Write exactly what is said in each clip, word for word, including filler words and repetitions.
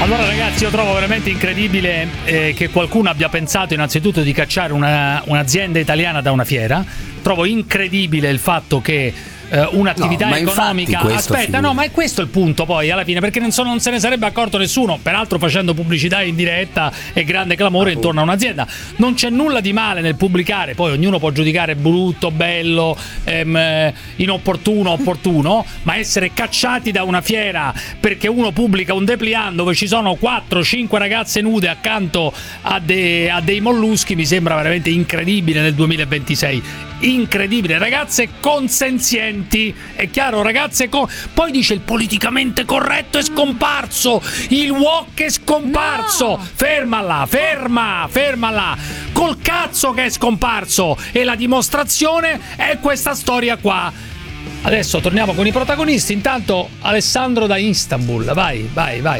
Allora ragazzi, io trovo veramente incredibile eh, che qualcuno abbia pensato innanzitutto di cacciare una, un'azienda italiana da una fiera. Trovo incredibile il fatto che eh, un'attività no, economica aspetta figura. no ma è questo il punto poi alla fine, perché non, so, non se ne sarebbe accorto nessuno, peraltro facendo pubblicità in diretta e grande clamore ah, intorno a un'azienda. Non c'è nulla di male nel pubblicare, poi ognuno può giudicare brutto, bello, ehm, inopportuno, opportuno, ma essere cacciati da una fiera perché uno pubblica un dépliant dove ci sono quattro cinque ragazze nude accanto a, de, a dei molluschi mi sembra veramente incredibile nel duemilaventisei. Incredibile, ragazze consenzienti, è chiaro, ragazze con... poi dice il politicamente corretto è scomparso, il wok è scomparso, no. fermala, ferma, fermala, col cazzo che è scomparso, e la dimostrazione è questa storia qua. Adesso torniamo con i protagonisti, intanto Alessandro da Istanbul, vai, vai, vai.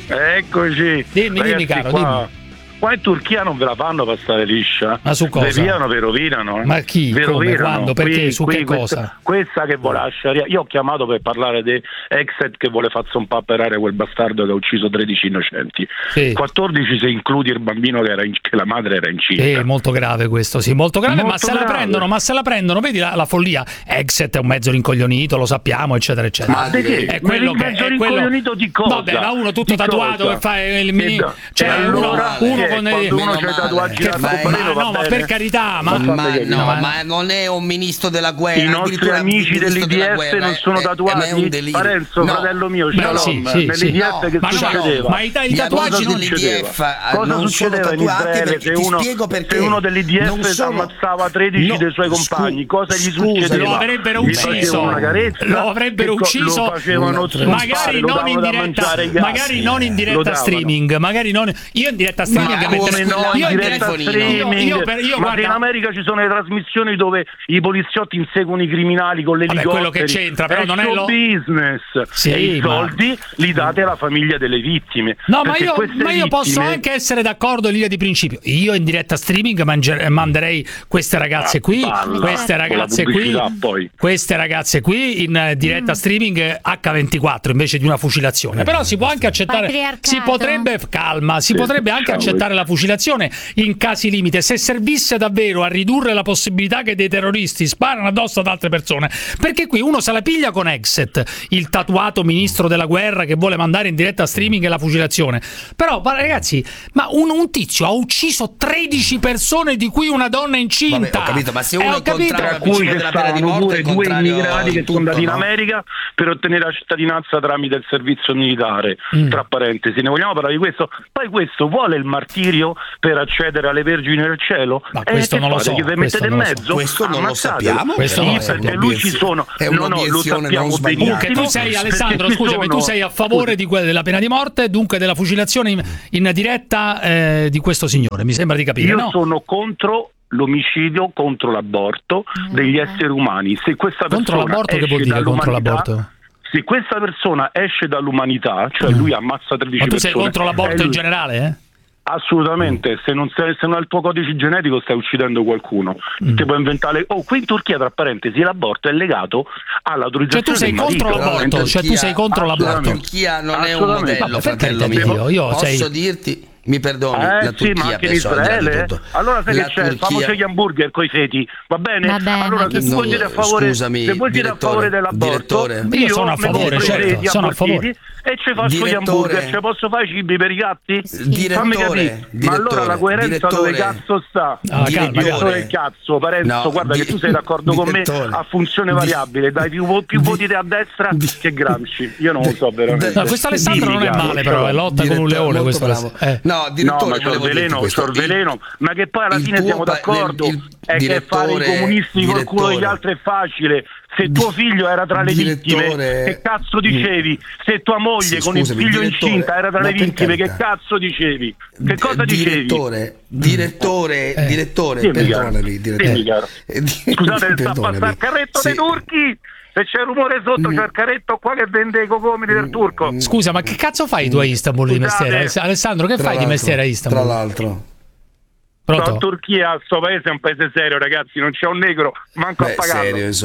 Eccoci. Dimmi, ragazzi, dimmi caro, qua... dimmi. Qua in Turchia non ve la fanno passare liscia. Ma su cosa? Deviano, ve rovinano. Ma chi? Ve Come? rovinano. Quando? Perché? Qui, su qui, che questa, cosa? Questa che vuole la sharia. Io ho chiamato per parlare di Exet che vuole far zompapperare quel bastardo che ha ucciso tredici innocenti. Sì. quattordici se includi il bambino che, era in, che la madre era incinta. È molto grave questo, sì, molto grave, molto ma se grave. la prendono, ma se la prendono, vedi la, la follia. Exet è un mezzo rincoglionito, lo sappiamo, eccetera, eccetera. Ma di che? È quello ma che mezzo è rincoglionito quello... di cosa? Vabbè, ma uno tutto di tatuato cosa? che fa il mini... Da... cioè allora, uno, uno eh, con quando il... uno c'ha i tatuaggi che fa... ma no, ma per carità, ma, ma, ma no, ma... ma non è un ministro della guerra. I nostri amici dell'I D F non sono tatuati. Parenzo, no. Parenzo mio, Beh, sì, sì, nell'I D F sì. che ma succedeva? No, ma i, i tatuaggi non succedeva. Cosa non succedeva in Israele se uno, se uno dell'I D F sono... ammazzava tredici no, dei suoi compagni? Scu- cosa gli succedeva? Lo avrebbero ucciso, carezza, lo avrebbero ucciso, lo magari non in diretta, magari non in diretta streaming, magari non io in diretta streaming, come no, io in diretta streaming. Io, per, io ma guarda, in America ci sono le trasmissioni dove i poliziotti inseguono i criminali con l'elicottero. Quello che c'entra, però è non è lo business. Sì, e i ma... soldi li date alla famiglia delle vittime. No, ma io, ma vittime... io posso anche essere d'accordo in linea di principio. Io in diretta streaming manger- manderei queste ragazze qui, ah, queste ragazze qui, poi. queste ragazze qui in diretta mm. streaming acca ventiquattro invece di una fucilazione. Però si può anche accettare, si potrebbe, calma, si sì, potrebbe anche ciao. accettare la fucilazione in casi limite se servisse davvero a ridurre la possibilità che dei terroristi sparano addosso ad altre persone, perché qui uno se la piglia con Exet, il tatuato ministro della guerra che vuole mandare in diretta streaming la fucilazione, però ragazzi, ma un, un tizio ha ucciso tredici persone di cui una donna incinta. Vabbè, ho capito, ma se uno eh, incontrava cui della pena di morte, due immigrati che sono andati in no? America per ottenere la cittadinanza tramite il servizio militare, mm. tra parentesi, ne vogliamo parlare di questo? Poi questo vuole il martirio per accedere alle vergini del cielo? Ma questo eh, non lo so, che vi mettete in mezzo? So. Questo non lo sappiamo, questo sì, non perché lui ci sono, è no, no, lo sappiamo benissimo. Tu sei Alessandro, scusami, sono... tu sei a favore di quella della pena di morte, dunque della fucilazione in, in diretta eh, di questo signore, mi sembra di capire. Io no? sono contro l'omicidio, contro l'aborto degli esseri umani. Se questa contro persona l'aborto che vuol dire contro l'aborto? Se questa persona esce dall'umanità, cioè lui ammazza tredici persone. Ma tu sei contro l'aborto in generale, eh? Assolutamente, se non, sei, se non hai il tuo codice genetico stai uccidendo qualcuno. Mm. Ti puoi inventare. Oh, qui in Turchia, tra parentesi, l'aborto è legato all'autorizzazione. Cioè tu sei contro marito, l'aborto, no? cioè tu sei contro l'aborto. La Turchia non è un modello, fratello mio. Io, Posso sei... dirti, mi perdoni, eh, la Turchia, sì, ma anche in adesso, Israele. Allora sai la che c'è? Turchia... Famosi gli hamburger coi feti, va bene? Va bene, allora se vuoi dire a favore, scusami, se vuoi dire a favore dell'aborto, direttore. Io sono a favore, certo, sono a favore. E ci faccio direttore, gli hamburger, ci posso fare i cibi per i gatti? Direttore, Fammi capire. Ma allora la coerenza direttore, dove cazzo sta? Ah, direttore del cazzo, Parenzo, no, guarda di, che tu sei d'accordo con me a funzione variabile, dai più, più di, voti a destra di, che Gramsci. Io non lo so veramente. No, questo Alessandro non è male, però è lotta con un leone questo. Eh. No, direttore, no, ma c'ho il veleno, c'ho il veleno, ma che poi alla fine siamo d'accordo è che fare i comunisti col culo degli altri è facile. Se tuo figlio era tra le direttore, vittime, che cazzo dicevi? Se tua moglie sì, con scusami, il figlio incinta era tra le vittime, che cazzo dicevi? Che cosa direttore, dicevi? Direttore, eh. direttore, sì, perdonami, direttore. Eh. Scusate, sta a passare il carretto sì. dei turchi. Se c'è rumore sotto c'è il carretto qua che vende i cocomini del turco. Scusa, ma che cazzo fai tu a Istanbul di mestiere? Alessandro, che fai di mestiere a Istanbul? Tra l'altro. La Turchia, sto paese è un paese serio, ragazzi, non c'è un negro manco Beh, a pagarlo. Serio, insomma.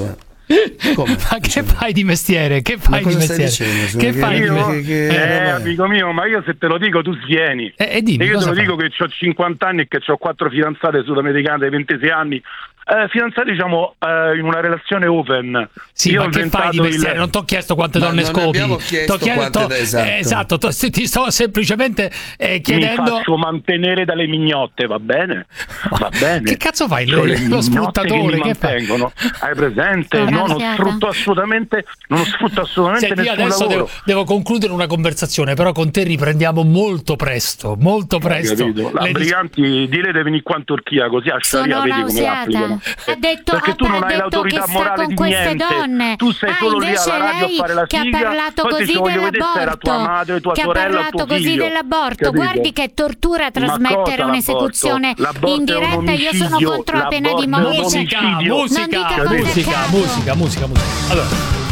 Come? Ma che fai di mestiere? Che fai di mestiere? Dicendo, che fai io, di mestiere? che, eh, eh, amico mio, ma io se te lo dico tu svieni. Eh, e dimmi, e io te lo fai? dico che ho cinquanta anni e che ho quattro fidanzate sudamericane di ventisei anni. Eh, fidanzati diciamo eh, in una relazione open. Sì, io ma che fai di mestiere? Il... Non ti ho chiesto quante ma donne non scopi. abbiamo chiesto T'ho chiesto, quante, esatto, eh, esatto to, ti sto semplicemente eh, chiedendo. Mi faccio mantenere dalle mignotte, va bene? Va bene. Che cazzo fai? Cioè, Lo, lo sputtatore che, che mantengono. Hai presente? No, non sfrutto assolutamente, non sfrutto assolutamente Senti, nessun io adesso lavoro. Devo, devo concludere una conversazione, però con te riprendiamo molto presto, molto presto. La Le Briganti, dis- dire di venire qua in Turchia così a Sharia vedi come la applicano. Ha detto, perché tu non hai detto l'autorità che sta morale con di queste niente. donne. Tu sei ah, solo lì alla radio a fare la che figa, ha parlato poi così ti voglio vedere se era tua dell'aborto, madre, tua che ha sorella o parlato tuo così figlio. dell'aborto. Capito? Guardi che tortura trasmettere un'esecuzione in diretta. Io sono contro la pena di morte. Musica, omicidio. musica, Non dica musica, cose a musica, musica, musica. Allora,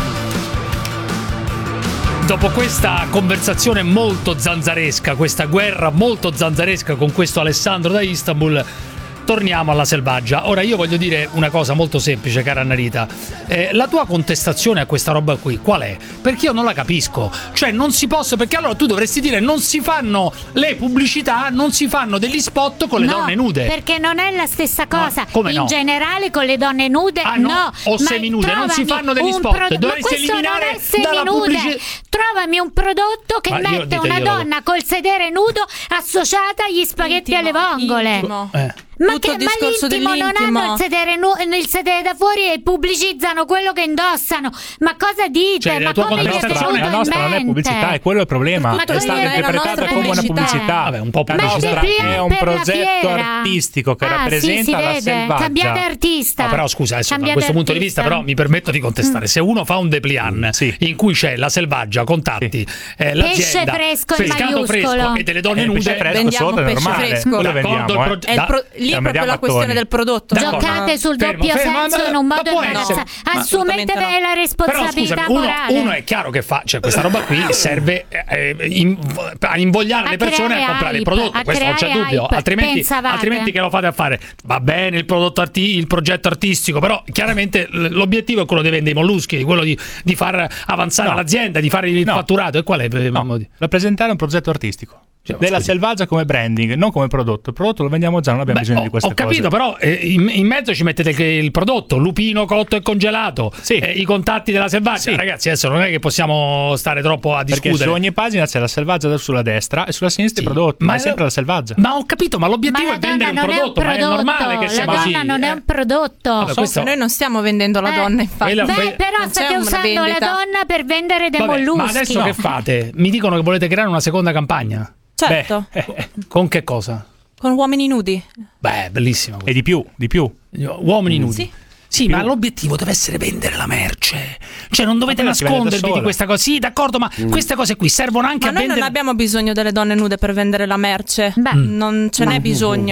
dopo questa conversazione molto zanzaresca, questa guerra molto zanzaresca con questo Alessandro da Istanbul, torniamo alla Selvaggia. Ora io voglio dire una cosa molto semplice, cara Annarita. Eh, la tua contestazione a questa roba qui qual è? Perché io non la capisco. Cioè non si possa, perché allora tu dovresti dire non si fanno le pubblicità, non si fanno degli spot con le no, donne nude. Perché non è la stessa cosa. No, come in no? generale con le donne nude ah, no, no. o seminude, non si fanno degli spot. Pro- dovresti eliminare dalla pubblicità. Trovami un prodotto che Ma io, mette una diteglielo. donna col sedere nudo associata agli spaghetti Intimo, alle vongole. intimo. Eh. Ma, Tutto che, il ma discorso l'intimo non dell'intimo. hanno il sedere, nu- il sedere da fuori e pubblicizzano quello che indossano. Ma cosa dite? Cioè, la ma tua come vi è contestazione- venuto la in nostra non è mente? pubblicità, è quello il problema. Ma È quella stata è la interpretata nostra come una pubblicità. pubblicità. Vabbè, un po' La Ma nostra Depliant è un per la progetto fiera. artistico che Ah, rappresenta sì, si la vede. Selvaggia. Cambiate artista. No, però scusa, adesso, da Cambiate questo punto di vista artista. però mi permetto di contestare. Se uno fa un Depliant Sì. in cui c'è la Selvaggia, contatti, eh, l'azienda, Pesce fresco in pescato maiuscolo. fresco e delle donne Eh, nude, pesce fresco Vendiamo sotto è pesce normale. fresco. Quello D'accordo, vendiamo, il eh. progetto- È il pro- lì è Siamo proprio andiamo la a questione toni. del prodotto. D'accordo. Giocate sul Fermo, doppio fermo, senso ma- in un ma modo può e essere- basta. ma Assumetevi assolutamente la Però responsabilità scusami, uno, morale. uno è chiaro che fa, cioè questa roba qui serve eh, in- a invogliare A le persone creare a comprare il hype, prodotto, a questo non c'è creare dubbio, hype. altrimenti, Pensavate. altrimenti che lo fate a fare? Va bene il prodotto arti- il progetto artistico, però chiaramente l- l'obiettivo è quello di vendere i molluschi, quello di, di far avanzare No. l'azienda, di fare il No. fatturato. E qual è? No, rappresentare un progetto artistico. Cioè, Della scusi. Selvaggia come branding, non come prodotto. Il prodotto lo vendiamo già, non abbiamo Beh, bisogno ho, di queste ho capito, cose. però eh, in, in mezzo ci mettete che il prodotto, lupino cotto e congelato, Sì. eh, i contatti della Selvaggia. Sì. Ragazzi, adesso non è che possiamo stare troppo a Perché discutere. su ogni pagina c'è la Selvaggia sulla destra e sulla sinistra Sì, i prodotti, ma, ma è sempre la Selvaggia. Ma ho capito, ma l'obiettivo Ma è la donna vendere un non è un prodotto, ma è prodotto, normale che sia la così. donna non è eh. un prodotto. Vabbè, questo- Noi non stiamo vendendo la Eh. donna, infatti. Quella- Beh, però Non c'è state una usando la vendita. donna per vendere dei Vabbè, molluschi. ma adesso che fate? Mi dicono che volete creare una seconda campagna. Certo, Beh, eh, Con che cosa? con uomini nudi. Beh, bellissima. e di più, di più. Uomini nudi. Sì. Sì, ma l'obiettivo deve essere vendere la merce. Cioè, non dovete Ma quella si vende da nascondervi di sola. questa cosa. Sì, d'accordo, ma queste cose qui servono anche Ma a noi vendere. non abbiamo bisogno delle donne nude per vendere la merce. Beh. Non ce n'è bisogno.